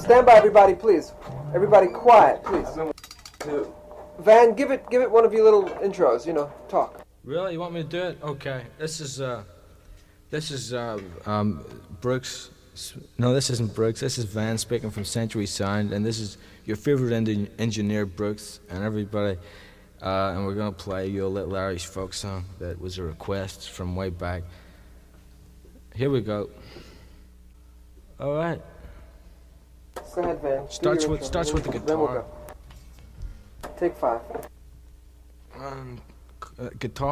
Stand by, everybody, please. Everybody, quiet, please. Van, give it one of your little intros. Talk. Really, you want me to do it? Okay. This is Brooks. No, this isn't Brooks. This is Van speaking from Century Sound, and this is your favorite engineer, Brooks, and everybody. And we're gonna play you a little Irish folk song that was a request from way back. Here we go. All right. Go ahead, Van. Starts with the guitar. Then we'll go. Take 5. Guitar.